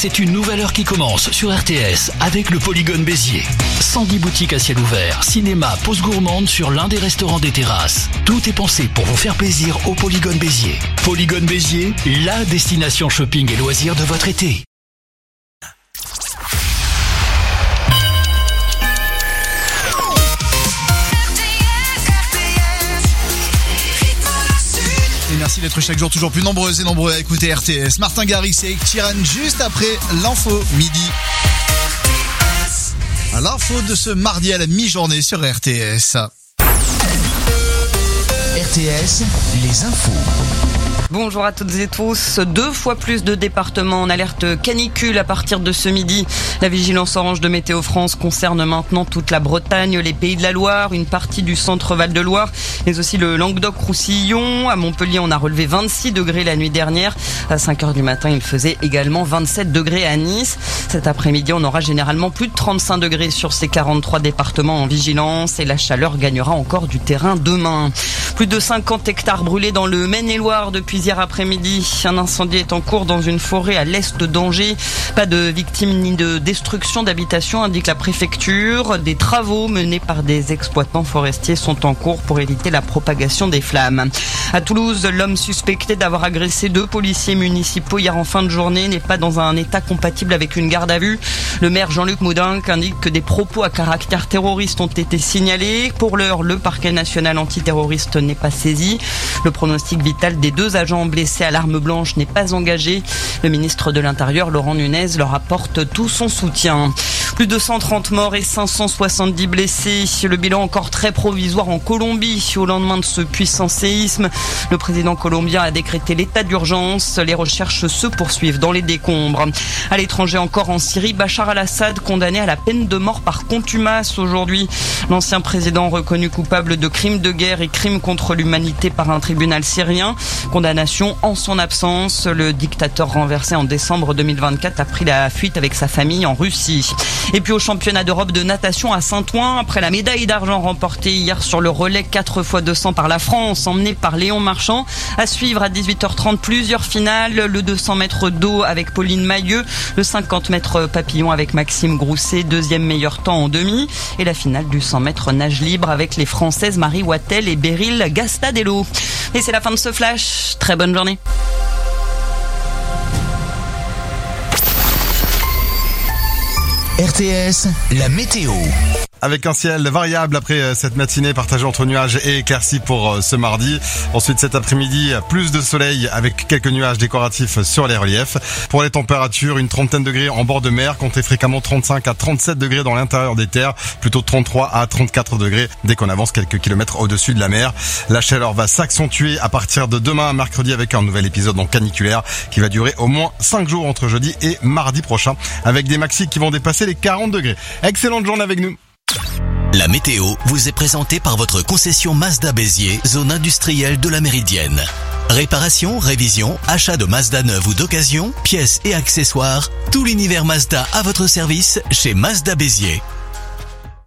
c'est une nouvelle heure qui commence sur RTS avec le Polygone Béziers. 110 boutiques à ciel ouvert, cinéma, pause gourmande sur l'un des restaurants des terrasses. Tout est pensé pour vous faire plaisir au Polygone Béziers. Polygone Béziers, la destination shopping et loisirs de votre été. Et merci d'être chaque jour toujours plus nombreuses et nombreux à écouter RTS. Martin Garrix et Tiran juste après l'info midi. À l'info de ce mardi à la mi-journée sur RTS. RTS, les infos. Bonjour à toutes et tous. 2 fois plus de départements en alerte canicule à partir de ce midi. La vigilance orange de Météo France concerne maintenant toute la Bretagne, les Pays de la Loire, une partie du centre Val-de-Loire, mais aussi le Languedoc-Roussillon. À Montpellier, on a relevé 26 degrés la nuit dernière. À 5h du matin, il faisait également 27 degrés à Nice. Cet après-midi, on aura généralement plus de 35 degrés sur ces 43 départements en vigilance et la chaleur gagnera encore du terrain demain. Plus de 50 hectares brûlés dans le Maine-et-Loire depuis hier après-midi. Un incendie est en cours dans une forêt à l'est d'Angers. Pas de victimes ni de destruction d'habitations, indique la préfecture. Des travaux menés par des exploitants forestiers sont en cours pour éviter la propagation des flammes. À Toulouse, l'homme suspecté d'avoir agressé 2 policiers municipaux hier en fin de journée n'est pas dans un état compatible avec une garde à vue. Le maire Jean-Luc Moudinque indique que des propos à caractère terroriste ont été signalés. Pour l'heure, le parquet national antiterroriste n'est pas saisi. Le pronostic vital des 2 agents blessés à l'arme blanche n'est pas engagé. Le ministre de l'Intérieur, Laurent Nunez, leur apporte tout son soutien. Plus de 130 morts et 570 blessés. Le bilan encore très provisoire en Colombie au lendemain de ce puissant séisme. Le président colombien a décrété l'état d'urgence. Les recherches se poursuivent dans les décombres. À l'étranger encore en Syrie, Bachar al-Assad condamné à la peine de mort par contumace aujourd'hui. L'ancien président reconnu coupable de crimes de guerre et crimes contre l'humanité par un tribunal syrien. Condamnation en son absence. Le dictateur renversé en décembre 2024 a pris la fuite avec sa famille en Russie. Et puis au championnat d'Europe de natation à Saint-Ouen, après la médaille d'argent remportée hier sur le relais 4x200 par la France, emmenée par Léon Marchand. À suivre à 18h30 plusieurs finales, le 200 mètres d'eau avec Pauline Mailleux, le 50 mètres papillon avec Maxime Grousset, 2e meilleur temps en demi, et la finale du 100 mètres nage libre avec les Françaises Marie Wattel et Beryl Gastadello. Et c'est la fin de ce flash. Très bonne journée. RTS, la météo. Avec un ciel variable après cette matinée partagée entre nuages et éclaircies pour ce mardi. Ensuite cet après-midi, plus de soleil avec quelques nuages décoratifs sur les reliefs. Pour les températures, une trentaine de degrés en bord de mer, comptez fréquemment 35 à 37 degrés dans l'intérieur des terres, plutôt 33 à 34 degrés dès qu'on avance quelques kilomètres au-dessus de la mer. La chaleur va s'accentuer à partir de demain, mercredi, avec un nouvel épisode donc caniculaire qui va durer au moins 5 jours entre jeudi et mardi prochain, avec des maxis qui vont dépasser les 40 degrés. Excellente journée avec nous. La météo vous est présentée par votre concession Mazda Béziers, zone industrielle de la Méridienne. Réparation, révision, achat de Mazda neuve ou d'occasion, pièces et accessoires, tout l'univers Mazda à votre service chez Mazda Béziers.